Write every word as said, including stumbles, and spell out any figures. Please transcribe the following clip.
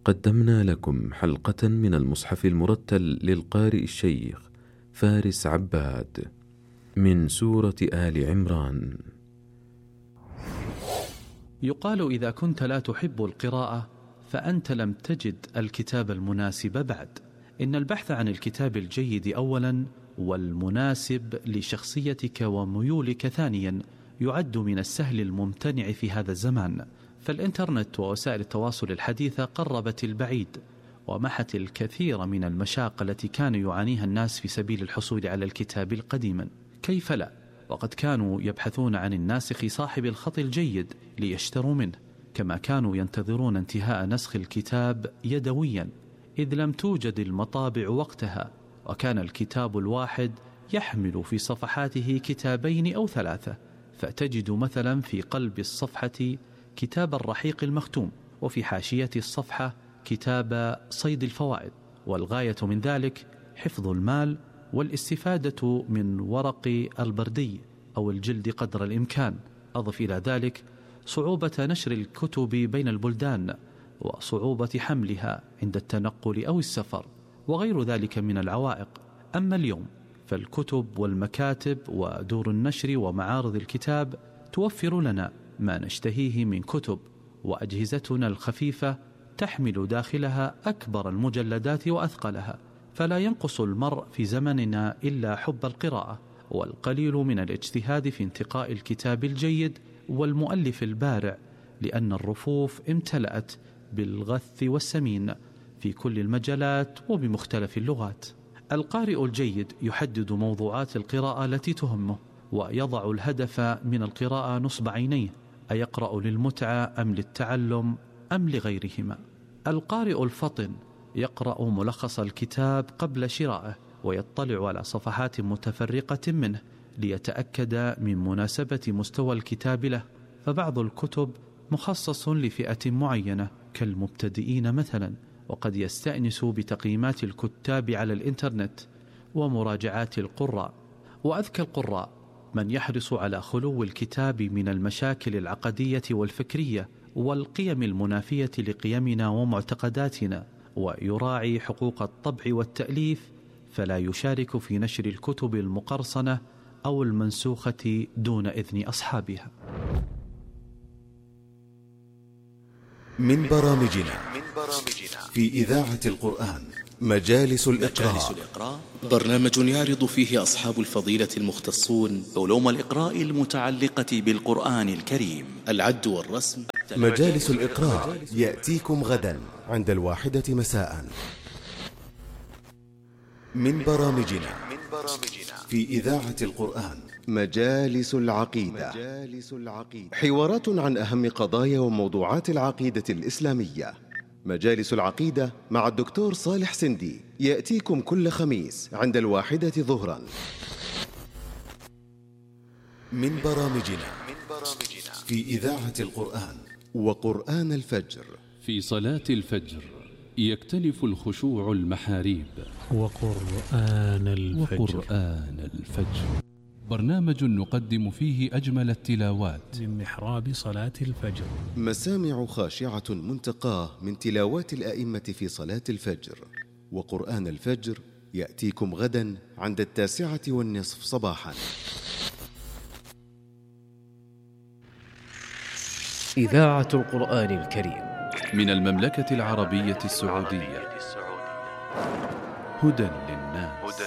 قدمنا لكم حلقة من المصحف المرتل للقارئ الشيخ فارس عباد من سورة آل عمران. يقال إذا كنت لا تحب القراءة فأنت لم تجد الكتاب المناسب بعد. إن البحث عن الكتاب الجيد أولا والمناسب لشخصيتك وميولك ثانيا يعد من السهل الممتنع في هذا الزمان، فالإنترنت ووسائل التواصل الحديثة قربت البعيد ومحت الكثير من المشاق التي كان يعانيها الناس في سبيل الحصول على الكتاب القديما. كيف لا؟ وقد كانوا يبحثون عن الناسخ صاحب الخط الجيد ليشتروا منه، كما كانوا ينتظرون انتهاء نسخ الكتاب يدويا إذ لم توجد المطابع وقتها، وكان الكتاب الواحد يحمل في صفحاته كتابين أو ثلاثة، فتجد مثلا في قلب الصفحة كتاب الرحيق المختوم، وفي حاشية الصفحة كتاب صيد الفوائد، والغاية من ذلك حفظ المال والاستفادة من ورق البردي أو الجلد قدر الإمكان. أضف إلى ذلك صعوبة نشر الكتب بين البلدان وصعوبة حملها عند التنقل أو السفر وغير ذلك من العوائق. أما اليوم فالكتب والمكاتب ودور النشر ومعارض الكتاب توفر لنا ما نشتهيه من كتب، وأجهزتنا الخفيفة تحمل داخلها أكبر المجلدات وأثقلها، فلا ينقص المرء في زمننا إلا حب القراءة والقليل من الاجتهاد في انتقاء الكتاب الجيد والمؤلف البارع، لأن الرفوف امتلأت بالغث والسمين في كل المجالات وبمختلف اللغات. القارئ الجيد يحدد موضوعات القراءة التي تهمه ويضع الهدف من القراءة نصب عينيه، أيقرأ للمتعة أم للتعلم أم لغيرهما. القارئ الفطن يقرأ ملخص الكتاب قبل شرائه ويطلع على صفحات متفرقة منه ليتأكد من مناسبة مستوى الكتاب له، فبعض الكتب مخصص لفئة معينة كالمبتدئين مثلا، وقد يستأنس بتقييمات الكتاب على الإنترنت ومراجعات القراء. وأذكى القراء من يحرص على خلو الكتاب من المشاكل العقدية والفكرية والقيم المنافية لقيمنا ومعتقداتنا، ويراعي حقوق الطبع والتأليف، فلا يشارك في نشر الكتب المقرصنة أو المنسوخة دون إذن أصحابها. من برامجنا في إذاعة القرآن مجالس الإقراء، برنامج يعرض فيه أصحاب الفضيلة المختصون علوم الإقراء المتعلقة بالقرآن الكريم، العد والرسم. مجالس الإقراء يأتيكم غدا عند الواحدة مساء. من برامجنا في إذاعة القرآن مجالس العقيدة، حوارات عن أهم قضايا وموضوعات العقيدة الإسلامية. مجالس العقيدة مع الدكتور صالح سندي يأتيكم كل خميس عند الواحدة ظهرا. من برامجنا في إذاعة القرآن وقرآن الفجر. في صلاة الفجر يكتنف الخشوع المحاريب. وقرآن الفجر, وقرآن الفجر برنامج نقدم فيه أجمل التلاوات من محراب صلاة الفجر. مسامع خاشعة منتقاه من تلاوات الأئمة في صلاة الفجر. وقرآن الفجر يأتيكم غدا عند التاسعة والنصف صباحا. إذاعة القرآن الكريم من المملكة العربية السعودية، هدى للناس.